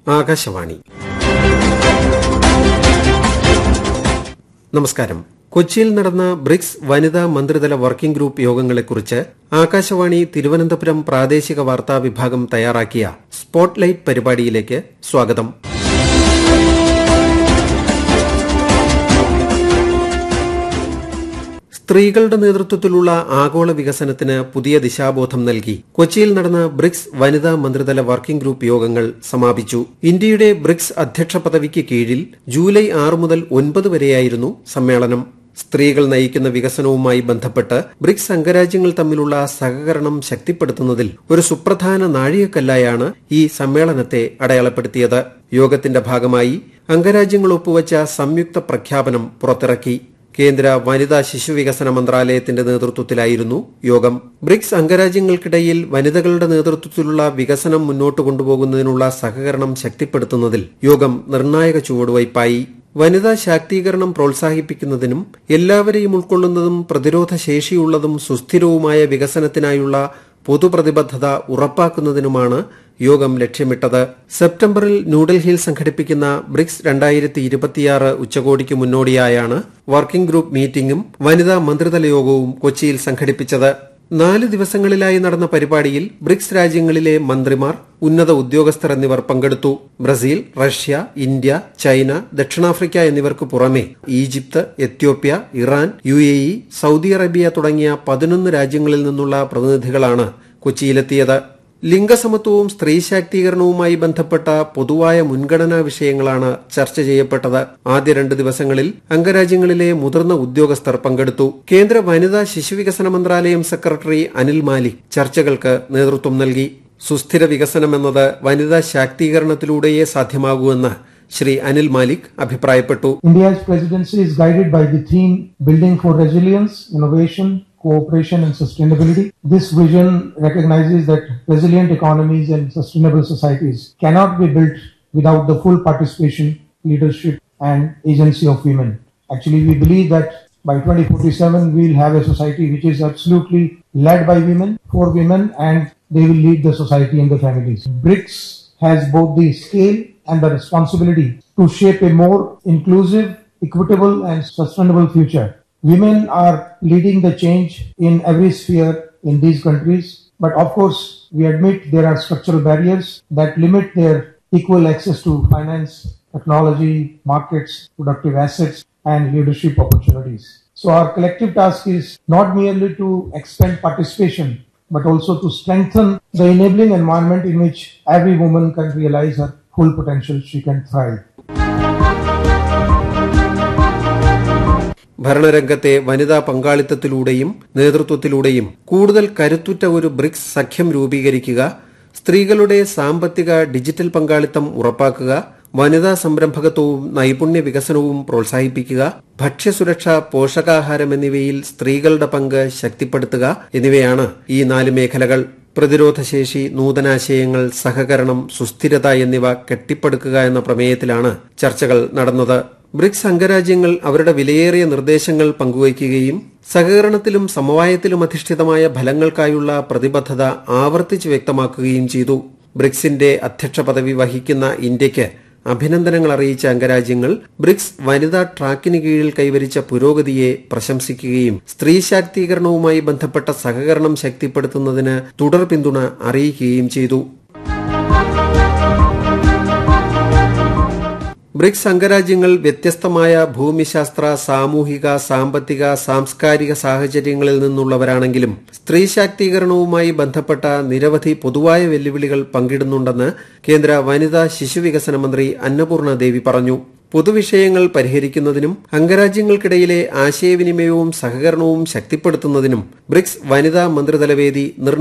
ആകാശവാണി. നമസ്കാരം. കൊച്ചിയിൽ നടന്ന ബ്രിക്സ് വനിതാ മന്ത്രിതല വർക്കിംഗ് ഗ്രൂപ്പ് യോഗങ്ങളെക്കുറിച്ച് ആകാശവാണി തിരുവനന്തപുരം പ്രാദേശിക വാർത്താ വിഭാഗം തയ്യാറാക്കിയ സ്പോട്ട്ലൈറ്റ് പരിപാടിയിലേക്ക് സ്വാഗതം. സ്ത്രീകളുടെ നേതൃത്വത്തിലുള്ള ആഗോള വികസനത്തിന് പുതിയ ദിശാബോധം നൽകി കൊച്ചിയിൽ നടന്ന ബ്രിക്സ് വനിതാ മന്ത്രിതല വർക്കിംഗ് ഗ്രൂപ്പ് യോഗങ്ങൾ സമാപിച്ചു. ഇന്ത്യയുടെ ബ്രിക്സ് അധ്യക്ഷ പദവിക്ക് കീഴിൽ ജൂലൈ 6 മുതൽ 9 വരെയായിരുന്നു സമ്മേളനം. സ്ത്രീകൾ നയിക്കുന്ന വികസനവുമായി ബന്ധപ്പെട്ട് ബ്രിക്സ് അംഗരാജ്യങ്ങൾ തമ്മിലുള്ള സഹകരണം ശക്തിപ്പെടുത്തുന്നതിൽ ഒരു സുപ്രധാന നാഴികക്കല്ലായാണ് ഈ സമ്മേളനത്തെ അടയാളപ്പെടുത്തിയത്. യോഗത്തിന്റെ ഭാഗമായി അംഗരാജ്യങ്ങൾ ഒപ്പുവച്ച സംയുക്ത പ്രഖ്യാപനം പുറത്തിറക്കി. കേന്ദ്ര വനിതാ ശിശുവികസന മന്ത്രാലയത്തിന്റെ നേതൃത്വത്തിലായിരുന്നു യോഗം. ബ്രിക്സ് അംഗരാജ്യങ്ങൾക്കിടയിൽ വനിതകളുടെ നേതൃത്വത്തിലുള്ള വികസനം മുന്നോട്ട് കൊണ്ടുപോകുന്നതിനുള്ള സഹകരണം ശക്തിപ്പെടുത്തുന്നതിൽ യോഗം നിർണായക ചുവടുവയ്പായി. വനിതാ ശാക്തീകരണം പ്രോത്സാഹിപ്പിക്കുന്നതിനും എല്ലാവരെയും ഉൾക്കൊള്ളുന്നതും പ്രതിരോധ ശേഷിയുള്ളതും സുസ്ഥിരവുമായ വികസനത്തിനായുള്ള പൊതുപ്രതിബദ്ധത ഉറപ്പാക്കുന്നതിനുമാണ് യോഗം ലക്ഷ്യമിട്ടത്. സെപ്റ്റംബറിൽ ന്യൂഡൽഹിയിൽ സംഘടിപ്പിക്കുന്ന ബ്രിക്സ് 2026 ഉച്ചകോടിക്ക് മുന്നോടിയായാണ് വർക്കിംഗ് ഗ്രൂപ്പ് മീറ്റിംഗും വനിതാ മന്ത്രിതല യോഗവും കൊച്ചിയിൽ സംഘടിപ്പിച്ചത്. 4 ദിവസങ്ങളിലായി നടന്ന പരിപാടിയിൽ ബ്രിക്സ് രാജ്യങ്ങളിലെ മന്ത്രിമാർ, ഉന്നത ഉദ്യോഗസ്ഥർ എന്നിവർ പങ്കെടുത്തു. ബ്രസീൽ, റഷ്യ, ഇന്ത്യ, ചൈന, ദക്ഷിണാഫ്രിക്ക എന്നിവർക്ക് പുറമെ Egypt, Ethiopia, Iran, UAE, Saudi Arabia തുടങ്ങിയ 11 രാജ്യങ്ങളിൽ നിന്നുള്ള പ്രതിനിധികളാണ് കൊച്ചിയിലെത്തിയത്. ലിംഗസമത്വവും സ്ത്രീ ശാക്തീകരണവുമായി ബന്ധപ്പെട്ട പൊതുവായ മുൻഗണനാ വിഷയങ്ങളാണ് ചർച്ച ചെയ്യപ്പെട്ടത്. ആദ്യ 2 ദിവസങ്ങളിൽ അംഗരാജ്യങ്ങളിലെ മുതിർന്ന ഉദ്യോഗസ്ഥർ പങ്കെടുത്തു. കേന്ദ്ര വനിതാ ശിശുവികസന മന്ത്രാലയം സെക്രട്ടറി അനിൽ മാലിക് ചർച്ചകൾക്ക് നേതൃത്വം നൽകി. സുസ്ഥിര വികസനം എന്നത് വനിതാ ശാക്തീകരണത്തിലൂടെയേ സാധ്യമാകൂവെന്ന് ശ്രീ അനിൽ മാലിക് അഭിപ്രായപ്പെട്ടു. India's presidency is guided by the theme Building for Resilience, Innovation, Cooperation and Sustainability. This vision recognizes that resilient economies and sustainable societies cannot be built without the full participation, leadership and agency of women. Actually, we believe that by 2047, we'll have a society which is absolutely led by women, for women, and they will lead the society and the families. BRICS has both the scale and the responsibility to shape a more inclusive, equitable and sustainable future. Women are leading the change in every sphere in these countries, but of course, we admit there are structural barriers that limit their equal access to finance, technology, markets, productive assets, and leadership opportunities. So our collective task is not merely to expand participation, but also to strengthen the enabling environment in which every woman can realize her full potential, she can thrive. ഭരണരംഗത്തെ വനിതാ പങ്കാളിത്തത്തിലൂടെയും നേതൃത്വത്തിലൂടെയും കൂടുതൽ കരുത്തുറ്റ ഒരു BRICS സഖ്യം രൂപീകരിക്കുക, സ്ത്രീകളുടെ സാമ്പത്തിക digital പങ്കാളിത്തം ഉറപ്പാക്കുക, വനിതാ സംരംഭകത്വവും നൈപുണ്യ വികസനവും പ്രോത്സാഹിപ്പിക്കുക, ഭക്ഷ്യസുരക്ഷ, പോഷകാഹാരം എന്നിവയിൽ സ്ത്രീകളുടെ പങ്ക് ശക്തിപ്പെടുത്തുക എന്നിവയാണ് ഈ 4 മേഖലകൾ. പ്രതിരോധശേഷി, നൂതനാശയങ്ങൾ, സഹകരണം, സുസ്ഥിരത എന്നിവ കെട്ടിപ്പടുക്കുക എന്ന പ്രമേയത്തിലാണ് ചർച്ചകൾ നടന്നത്. ബ്രിക്സ് അംഗരാജ്യങ്ങൾ അവരുടെ വിലയേറിയ നിർദ്ദേശങ്ങൾ പങ്കുവയ്ക്കുകയും സഹകരണത്തിലും സമവായത്തിലും അധിഷ്ഠിതമായ ഫലങ്ങൾക്കായുള്ള പ്രതിബദ്ധത ആവർത്തിച്ച് വ്യക്തമാക്കുകയും ചെയ്തു. ബ്രിക്സിന്റെ അധ്യക്ഷ പദവി വഹിക്കുന്ന ഇന്ത്യയ്ക്ക് അഭിനന്ദനങ്ങൾ അറിയിച്ച അംഗരാജ്യങ്ങൾ ബ്രിക്സ് വനിതാ ട്രാക്കിന് കീഴിൽ കൈവരിച്ച പുരോഗതിയെ പ്രശംസിക്കുകയും സ്ത്രീ ശാക്തീകരണവുമായി ബന്ധപ്പെട്ട സഹകരണം ശക്തിപ്പെടുത്തുന്നതിന് തുടർ പിന്തുണ അറിയിക്കുകയും ചെയ്തു. ബ്രിക്സ് അംഗരാജ്യങ്ങൾ വ്യത്യസ്തമായ ഭൂമിശാസ്ത്ര, സാമൂഹിക, സാമ്പത്തിക, സാംസ്കാരിക സാഹചര്യങ്ങളിൽ നിന്നുള്ളവരാണെങ്കിലും സ്ത്രീ ശാക്തീകരണവുമായി ബന്ധപ്പെട്ട നിരവധി പൊതുവായ വെല്ലുവിളികൾ പങ്കിടുന്നുണ്ടെന്ന് കേന്ദ്ര വനിതാ ശിശുവികസന മന്ത്രി അന്നപൂർണ ദേവി പറഞ്ഞു. പൊതുവിഷയങ്ങൾ പരിഹരിക്കുന്നതിനും അംഗരാജ്യങ്ങൾക്കിടയിലെ ആശയവിനിമയവും സഹകരണവും ശക്തിപ്പെടുത്തുന്നതിനും ബ്രിക്സ് വനിതാ മന്ത്രിതലവേദി